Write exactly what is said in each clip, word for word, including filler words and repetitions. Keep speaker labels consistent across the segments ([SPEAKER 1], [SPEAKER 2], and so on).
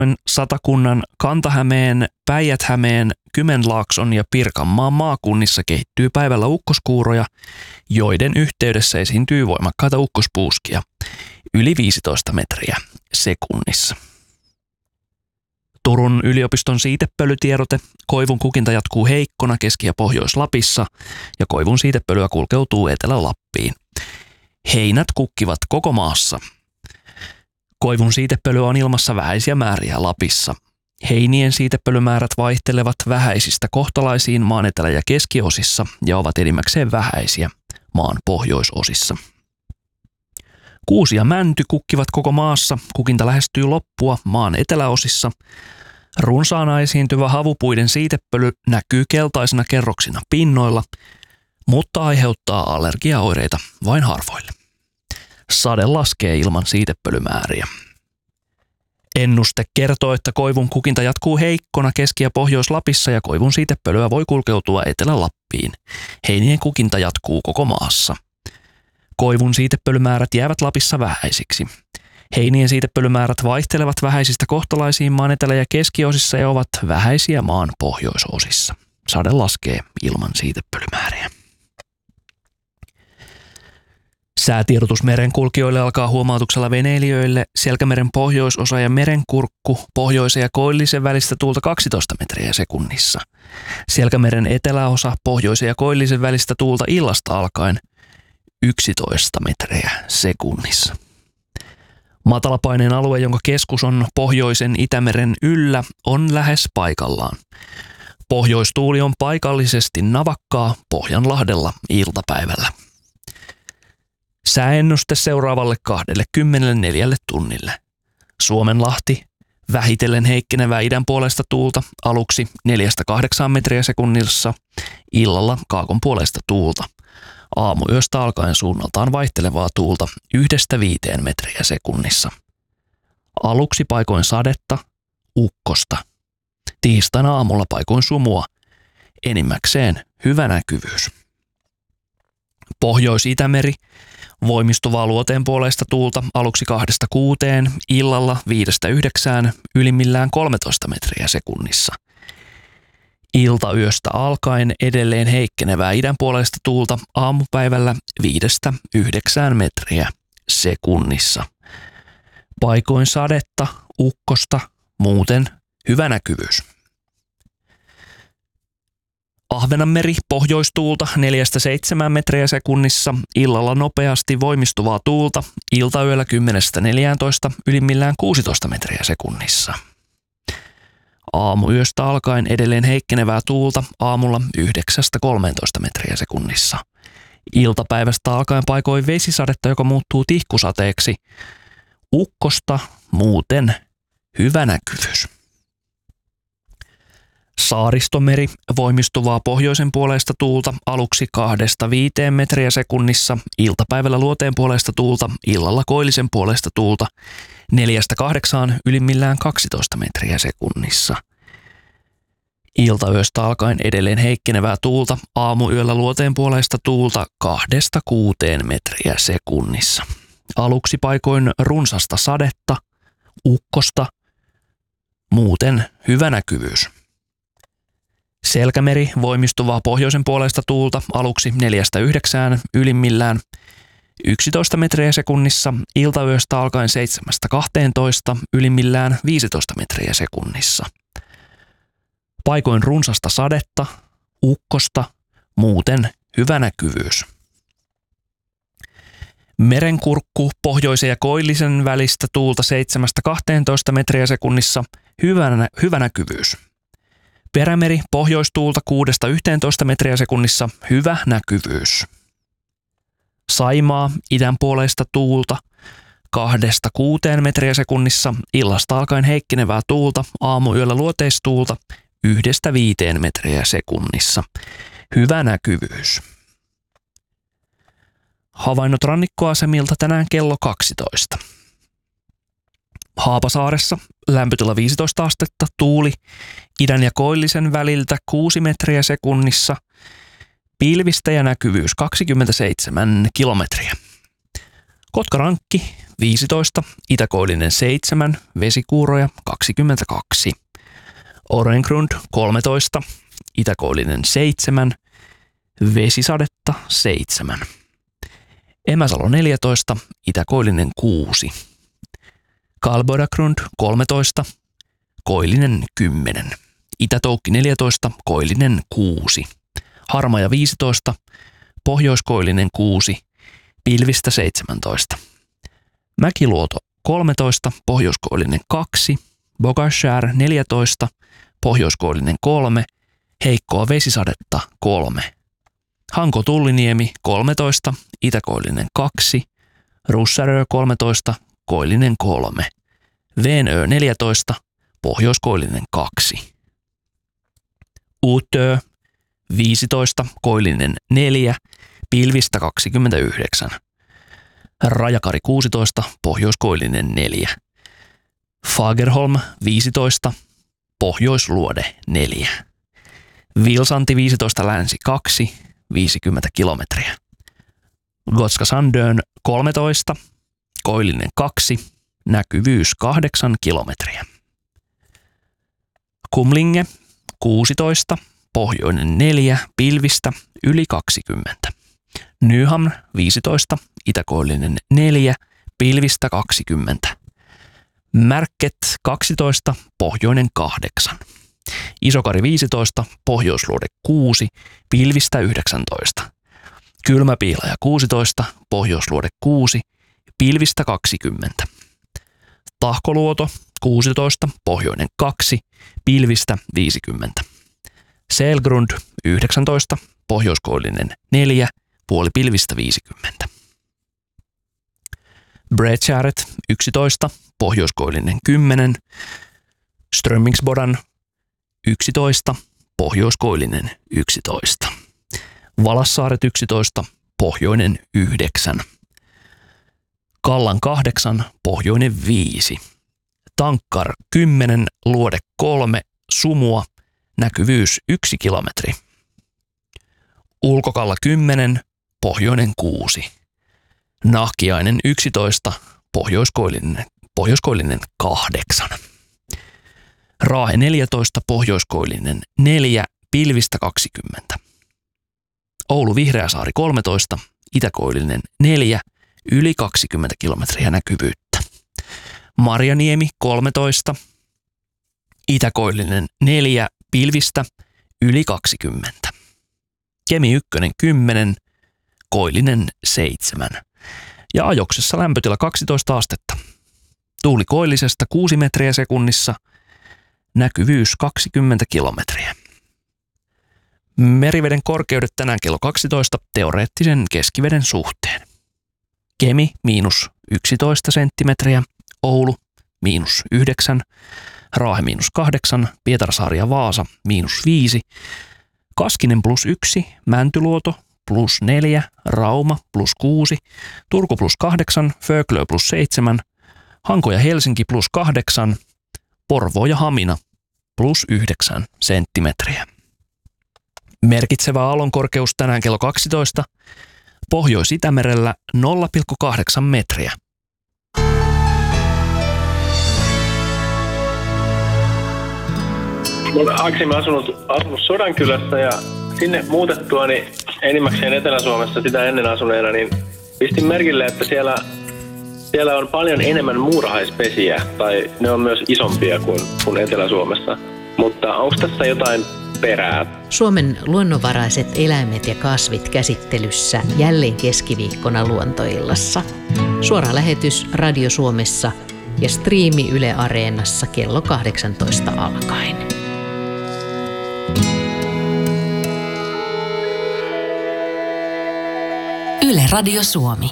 [SPEAKER 1] Satakunnan, Kanta-Hämeen, Päijät-Hämeen, Kymenlaakson ja Pirkanmaan maakunnissa kehittyy päivällä ukkoskuuroja, joiden yhteydessä esiintyy voimakkaita ukkospuuskia yli viisitoista metriä sekunnissa. Turun yliopiston siitepölytiedote: koivun kukinta jatkuu heikkona Keski- ja Pohjois-Lapissa ja koivun siitepölyä kulkeutuu Etelä-Lappiin. Heinät kukkivat koko maassa. Koivun siitepölyä on ilmassa vähäisiä määriä Lapissa. Heinien siitepölymäärät vaihtelevat vähäisistä kohtalaisiin maan etelä- ja keskiosissa ja ovat enimmäkseen vähäisiä maan pohjoisosissa. Kuusi ja mänty kukkivat koko maassa. Kukinta lähestyy loppua maan eteläosissa. Runsaana esiintyvä havupuiden siitepöly näkyy keltaisena kerroksina pinnoilla, mutta aiheuttaa allergiaoireita vain harvoille. Sade laskee ilman siitepölymääriä. Ennuste kertoo, että koivun kukinta jatkuu heikkona Keski- ja Pohjois-Lapissa ja koivun siitepölyä voi kulkeutua Etelä-Lappiin. Heinien kukinta jatkuu koko maassa. Koivun siitepölymäärät jäävät Lapissa vähäisiksi. Heinien siitepölymäärät vaihtelevat vähäisistä kohtalaisiin maan etelä- ja keskiosissa ja ovat vähäisiä maan pohjoisosissa. Sade laskee ilman siitepölymääriä. Säätiedotus merenkulkijoille alkaa huomautuksella veneilijöille. Selkämeren pohjoisosa ja merenkurkku pohjoisen ja koillisen välistä tuulta kaksitoista metriä sekunnissa. Selkämeren eteläosa pohjoisen ja koillisen välistä tuulta illasta alkaen yksitoista metriä sekunnissa. Matalapaineen alue, jonka keskus on pohjoisen Itämeren yllä, on lähes paikallaan. Pohjoistuuli on paikallisesti navakkaa Pohjanlahdella iltapäivällä. Sääennuste seuraavalle kaksikymmentäneljä tunnille. Suomenlahti, vähitellen heikkenevää idän puolesta tuulta, aluksi neljästä kahdeksaan metriä sekunnissa, illalla kaakon puolesta tuulta. Aamuyöstä alkaen suunnaltaan vaihtelevaa tuulta yhdestä viiteen metriä sekunnissa. Aluksi paikoin sadetta, ukkosta. Tiistaina aamulla paikoin sumua, enimmäkseen hyvä näkyvyys. Pohjois-Itämeri, voimistuvaa luoteenpuoleista tuulta aluksi kahdesta kuuteen, illalla viidestä yhdeksään, ylimmillään kolmetoista metriä sekunnissa. Iltayöstä alkaen edelleen heikkenevää idänpuoleista tuulta aamupäivällä viidestä yhdeksään metriä sekunnissa. Paikoin sadetta, ukkosta, muuten hyvä näkyvyys. Ahvenanmeri, pohjoistuulta neljästä seitsemään metriä sekunnissa, illalla nopeasti voimistuvaa tuulta, iltayöllä kymmenestä neljääntoista, ylimmillään kuusitoista metriä sekunnissa. Aamuyöstä alkaen edelleen heikkenevää tuulta, aamulla yhdeksästä kolmeentoista metriä sekunnissa. Iltapäivästä alkaen paikoin vesisadetta, joka muuttuu tihkusateeksi. Ukkosta, muuten hyvä näkyvyys. Saaristomeri, voimistuvaa pohjoisen puoleista tuulta, aluksi kahdesta viiteen metriä sekunnissa, iltapäivällä luoteen puolesta tuulta, illalla koillisen puolesta tuulta, neljästä kahdeksaan, ylimmillään kaksitoista metriä sekunnissa. Iltayöstä alkaen edelleen heikkenevää tuulta, aamuyöllä luoteen puolesta tuulta kahdesta kuuteen metriä sekunnissa. Aluksi paikoin runsasta sadetta, ukkosta, muuten hyvä näkyvyys. Selkämeri, voimistuvaa pohjoisen puolesta tuulta, aluksi neljästä yhdeksään, ylimmillään yksitoista metriä sekunnissa, iltayöstä alkaen seitsemästä kahteentoista, ylimmillään viisitoista metriä sekunnissa. Paikoin runsasta sadetta, ukkosta, muuten hyvä näkyvyys. Merenkurkku, pohjoisen ja koillisen välistä tuulta seitsemästä kahteentoista metriä sekunnissa, hyvä, hyvä näkyvyys. Perämeri, pohjoistuulta kuudesta yhteentoista metriä sekunnissa, hyvä näkyvyys. Saimaa, idän puoleista tuulta kahdesta kuuteen metriä sekunnissa, illasta alkaen heikkenevää tuulta, aamuyöllä luoteistuulta yhdestä viiteen metriä sekunnissa, hyvä näkyvyys. Havainnot rannikkoasemilta tänään kello kaksitoista. Haapasaaressa lämpötila viisitoista astetta, tuuli idän ja koillisen väliltä kuusi metriä sekunnissa, pilvistä ja näkyvyys kaksikymmentäseitsemän kilometriä. Kotkarankki viisitoista, Itäkoillinen seitsemän, vesikuuroja kaksikymmentäkaksi. Orengrund kolmetoista, Itäkoillinen seitsemän, vesisadetta seitsemän. Emäsalo neljätoista, Itäkoillinen kuusi. Kalbodagrund kolmetoista, Koillinen kymmenen. Itätoukki neljätoista, Koillinen kuusi. Harmaja viisitoista, Pohjoiskoillinen kuusi, pilvistä seitsemäntoista. Mäkiluoto kolmetoista, Pohjoiskoillinen kaksi, Bogashär neljätoista, Pohjoiskoillinen kolme, heikkoa vesisadetta kolme. Hanko Tulliniemi kolmetoista, Itäkoillinen kaksi, Russärö kolmetoista, Koillinen kolme, Venö neljätoista, Pohjoiskoillinen kaksi. Uutö viisitoista, Koillinen neljä, pilvistä kaksikymmentäyhdeksän. Rajakari kuusitoista, Pohjoiskoillinen neljä. Fagerholm viisitoista, Pohjoisluode neljä. Vilsanti viisitoista, Länsi kaksi, viisikymmentä kilometriä. Gotska Sandön kolmetoista, Koillinen kaksi, näkyvyys kahdeksan kilometriä. Kumlinge kuusitoista, Pohjoinen neljä, pilvistä yli kaksikymmentä. Nyhamn viisitoista, Itäkoillinen neljä, pilvistä kaksikymmentä. Märket kaksitoista, Pohjoinen kahdeksan. Isokari viisitoista, Pohjoisluode kuusi, pilvistä yhdeksäntoista. Kylmäpihlaja kuusitoista, Pohjoisluode kuusi, pilvistä kaksikymmentä. Tahkoluoto kuusitoista, Pohjoinen kaksi, pilvistä viisikymmentä. Selgrund yhdeksäntoista, Pohjoiskoillinen neljä, puoli pilvistä viisikymmentä. Bredskäret yksitoista, Pohjoiskoillinen kymmenen, Strömmingsbodan yksitoista, Pohjoiskoillinen yksitoista. Valassaaret yksitoista, Pohjoinen yhdeksän. Kallan kahdeksan, Pohjoinen viisi. Tankkar kymmenen, Luode kolme, Sumua, näkyvyys yksi kilometri. Ulkokalla kymmenen, Pohjoinen kuusi. Nahkiainen yksitoista, Pohjoiskoillinen, Pohjoiskoillinen kahdeksan. Raahe neljätoista, Pohjoiskoillinen neljä, pilvistä kaksikymmentä. Oulu Vihreäsaari kolmetoista, Itäkoillinen neljä, yli kaksikymmentä kilometriä näkyvyyttä. Marjaniemi kolmetoista, Itäkoillinen neljä, pilvistä yli kaksikymmentä. Kemi ykkönen kymmenen, Koillinen seitsemän. Ja ajoksessa lämpötila kaksitoista astetta. Tuuli koillisesta kuusi metriä sekunnissa, näkyvyys kaksikymmentä kilometriä. Meriveden korkeudet tänään kello kaksitoista teoreettisen keskiveden suhteen. Kemi miinus yksitoista senttimetriä, Oulu miinus yhdeksän, Raahe miinus kahdeksan, Pietarsaari ja Vaasa miinus viisi, Kaskinen plus yksi, Mäntyluoto plus neljä, Rauma plus kuusi, Turku plus kahdeksan, Föglö plus seitsemän, Hanko ja Helsinki plus kahdeksan, Porvoo ja Hamina plus yhdeksän senttimetriä. Merkitsevä aallonkorkeus tänään kello kaksitoista, Pohjois-Itämerellä nolla pilkku kahdeksan metriä.
[SPEAKER 2] Mä olen aikaisemmin asunut, asunut Sodankylässä ja sinne muutettua niin enimmäkseen Etelä-Suomessa sitä ennen asuneena, niin pistin merkille, että siellä, siellä on paljon enemmän muurahaispesiä, tai ne on myös isompia kuin, kuin Etelä-Suomessa. Mutta onko tässä jotain perää?
[SPEAKER 3] Suomen luonnonvaraiset eläimet ja kasvit käsittelyssä jälleen keskiviikkona Luontoillassa. Suora lähetys Radio Suomessa ja striimi Yle Areenassa kello kahdeksantoista alkaen.
[SPEAKER 4] Yle Radio Suomi.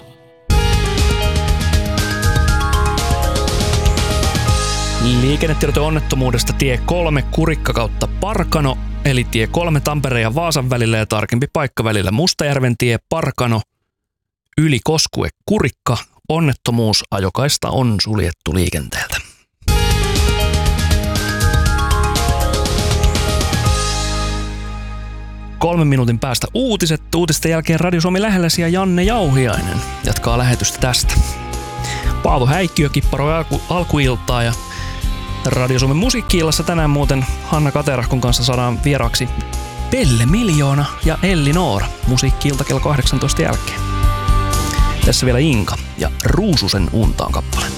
[SPEAKER 1] Liikennetiedote onnettomuudesta tie kolme Kurikka kautta Parkano, eli tie kolme Tampereen ja Vaasan välillä ja tarkempi paikka välillä Mustajärven tie Parkano, yli Koskue Kurikka. Onnettomuus, ajokaista on suljettu liikenteeltä. Kolmen minuutin päästä uutiset. Uutisten jälkeen Radio Suomi Lähelläsi ja Janne Jauhiainen jatkaa lähetystä tästä. Paavo Häikkiö kipparoi alku, alkuiltaa ja Radio Suomen musiikki-illassa tänään muuten Hanna Katerahkon kanssa saadaan vieraksi Pelle Miljoona ja Elli Noora musiikki-ilta kello kahdeksantoista jälkeen. Tässä vielä Inka ja Ruususen untaan kappale.